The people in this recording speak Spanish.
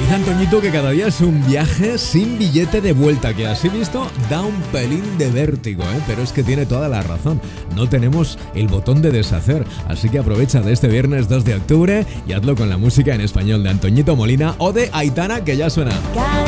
Dice Antoñito que cada día es un viaje sin billete de vuelta, que así visto da un pelín de vértigo, pero es que tiene toda la razón. No tenemos el botón de deshacer, así que aprovecha de este viernes 2 de octubre y hazlo con la música en español de Antoñito Molina o de Aitana, que ya suena.